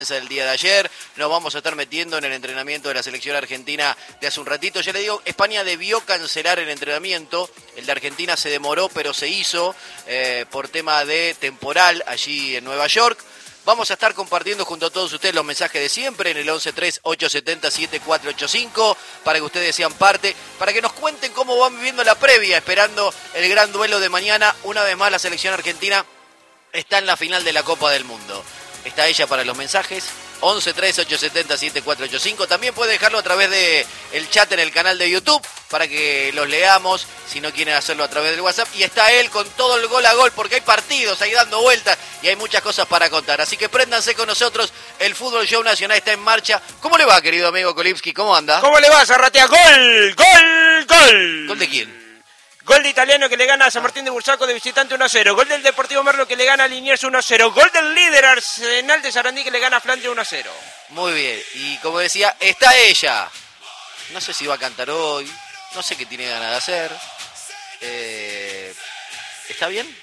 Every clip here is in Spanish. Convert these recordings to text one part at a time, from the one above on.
el día de ayer, nos vamos a estar metiendo en el entrenamiento de la selección argentina de hace un ratito. Ya le digo, España debió cancelar el entrenamiento, el de Argentina se demoró, pero se hizo por tema de temporal allí en Nueva York. Vamos a estar compartiendo junto a todos ustedes los mensajes de siempre en el 1138707485 para que ustedes sean parte, para que nos cuenten cómo van viviendo la previa, esperando el gran duelo de mañana. Una vez más la selección argentina está en la final de la Copa del Mundo. Está ella para los mensajes, 1138707485. También puede dejarlo a través de el chat en el canal de YouTube para que los leamos, si no quieren hacerlo a través del WhatsApp. Y está él con todo el gol a gol, porque hay partidos ahí dando vueltas y hay muchas cosas para contar. Así que préndanse con nosotros, el Fútbol Show Nacional está en marcha. ¿Cómo le va, querido amigo Kolipski? ¿Cómo anda? ¿Cómo le va, Zarratea? ¡Gol! ¡Gol! ¡Gol! ¿Gol de quién? Gol de Italiano que le gana a San Martín de Bursaco de visitante 1-0. Gol del Deportivo Merlo que le gana a Liniers 1-0. Gol del líder Arsenal de Sarandí que le gana a Flandria 1-0. Muy bien. Y como decía, está ella. No sé si va a cantar hoy. No sé qué tiene ganas de hacer. ¿Está bien?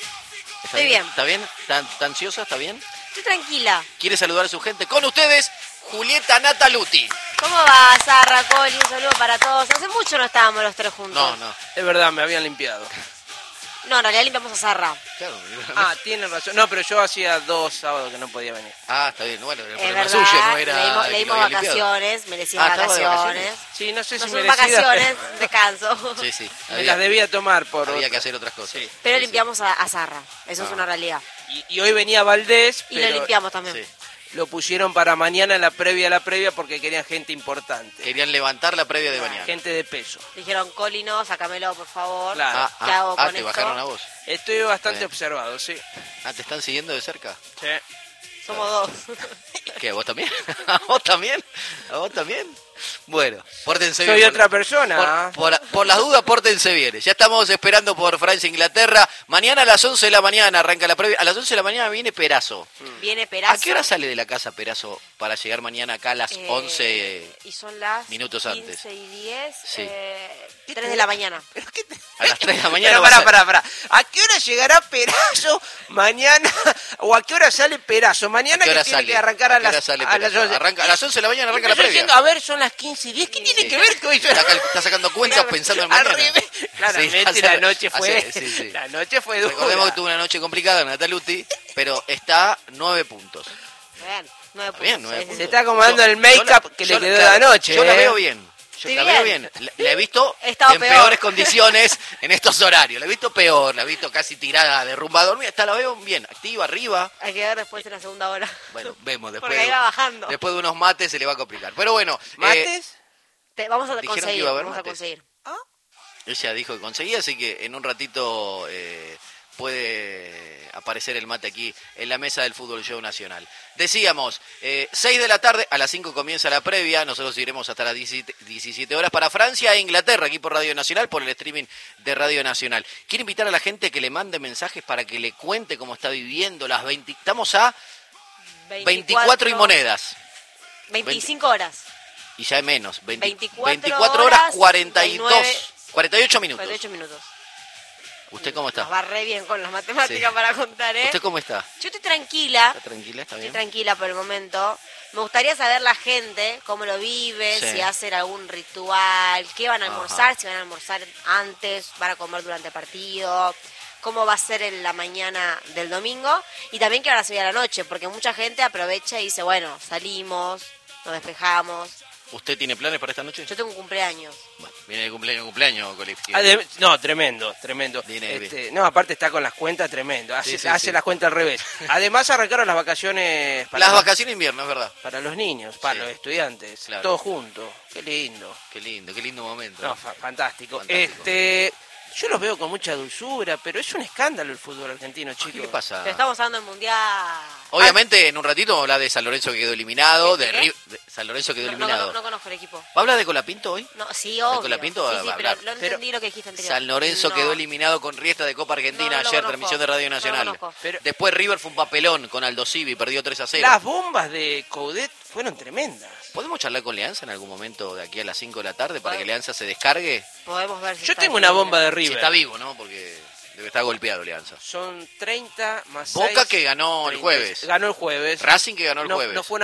Estoy bien. ¿Está bien? ¿Está ansiosa? ¿Está bien? Estoy tranquila. ¿Quiere saludar a su gente? Con ustedes, Julieta Nataluti. ¿Cómo va, Zarra, Coli? Un saludo para todos. Hace mucho no estábamos los tres juntos. No. Es verdad, me habían limpiado. No, en realidad limpiamos a Zarra. Claro. Tienen razón. No, pero yo hacía 2 sábados que no podía venir. Está bien. Bueno, el Es problema verdad, suyo no era... le dimos vacaciones, merecían ¿estaba de vacaciones. Sí, no sé No si son merecidas, vacaciones, descanso. Sí. me las debía tomar por Había otra. que hacer otras cosas. Sí. Pero limpiamos a Zarra, eso es una realidad. Y hoy venía Valdés, Y pero lo limpiamos también. Sí. lo pusieron para mañana en la previa porque querían gente importante. Querían levantar la previa de mañana. Gente de peso. Dijeron, Coli, no, sácamelo, por favor. Claro. ¿Qué hago con te esto? bajaron a vos. Estoy bastante Bien. observado, sí. ¿Te están siguiendo de cerca? Sí. Somos dos. ¿Qué? ¿A vos también? ¿A vos también? ¿A vos también? Bueno, pórtense Soy bien. otra persona. Por las dudas, pórtense bien. Ya estamos esperando por Francia e Inglaterra. Mañana a las 11 de la mañana arranca la previa. A las 11 de la mañana viene Perazo. Viene Perazo. ¿A qué hora sale de la casa Perazo para llegar mañana acá a las 11? Y son las minutos 15 antes? y 10, Sí. 3 de la mañana. A las 3 de la mañana. Pero va a ser- pará. ¿A qué hora llegará Perazo mañana? ¿O a qué hora sale Perazo? Mañana ¿A qué hora que tiene sale? que arrancar ¿A a qué hora las, sale a las Perazo? 11. Arranca, a las 11 de la mañana arranca la Estoy previa. diciendo, a ver, son las 15 y 10. ¿Qué tiene Sí. que ver con eso? Está sacando cuentas pensando en mañana. Al revés. Claramente Sí, la noche fue... sí. La noche fue dura. Recordemos que tuvo una noche complicada Nataluti, pero está 9 puntos. Bien, 9 Está bien, puntos. 9 Sí, puntos. Se está acomodando el Yo make-up que le quedó de claro, anoche. Yo la veo bien. Yo Sí, la veo bien. bien. La he visto He estado en peor. peores condiciones en estos horarios. La he visto peor, la he visto casi tirada, derrumbada, dormida. La veo bien, activa, arriba. Hay que ver después en la segunda hora. Bueno, vemos después. Porque ahí va bajando. Después de unos mates se le va a complicar. Pero bueno, ¿Mates? Vamos a Dijeron que conseguir, iba a haber vamos a mates. conseguir. ella dijo que conseguía, así que en un ratito puede aparecer el mate aquí en la mesa del Fútbol Show Nacional. Decíamos, 6 de la tarde, a las 5 comienza la previa, nosotros iremos hasta las 17 horas para Francia e Inglaterra, aquí por Radio Nacional, por el streaming de Radio Nacional. Quiero invitar a la gente que le mande mensajes para que le cuente cómo está viviendo las 20... Estamos a 24 y monedas. 25 horas. Y ya es menos, 24 horas horas, 42, 39, 48 minutos. 48 minutos. ¿Usted cómo está? Nos va re bien con las matemáticas Sí. para contar, ¿eh? ¿Usted cómo está? Yo estoy tranquila. ¿Está tranquila? ¿Está Estoy bien? tranquila por el momento. Me gustaría saber la gente, cómo lo vive, Sí. si hacen algún ritual, qué van a almorzar, Ajá. si van a almorzar antes, van a comer durante el partido, cómo va a ser en la mañana del domingo y también qué van a hacer a la noche, porque mucha gente aprovecha y dice, bueno, salimos, nos despejamos. ¿Usted tiene planes para esta noche? Yo tengo un cumpleaños. Bueno, viene de cumpleaños, Kolipski. No, tremendo. Viene, No, aparte está con las cuentas tremendo. Hace Sí. las cuentas al revés. Además arrancaron las vacaciones Las vacaciones de invierno, es verdad. para los niños, para Sí. los estudiantes, Claro. todos juntos. Qué lindo. Qué lindo momento. No, fantástico. Fantástico. Yo los veo con mucha dulzura, pero es un escándalo el fútbol argentino, chicos. ¿Qué le pasa? Pero estamos hablando del Mundial. Obviamente, en un ratito vamos a hablar de San Lorenzo que quedó eliminado, ¿Qué? de San Lorenzo quedó eliminado. No conozco el equipo. ¿Va a hablar de Colapinto hoy? No, sí, obvio. Colapinto sí, va a pero hablar. no entendí lo que dijiste anterior. San Lorenzo No. quedó eliminado con Riestra de Copa Argentina No lo ayer, conozco. transmisión de Radio No lo Nacional. conozco. Pero- Después River fue un papelón con Aldo Civi, perdió 3-0. Las bombas de Coudet fueron tremendas. ¿Podemos charlar con Leanza en algún momento de aquí a las 5 de la tarde para que Leanza se descargue? Podemos ver si Yo está tengo una disponible. bomba de Si River. está vivo, ¿no? Porque Debe estar golpeado Alianza. Son 30 más Boca 6, que ganó el 30. jueves. Ganó el jueves. Racing que ganó el no, jueves. No fue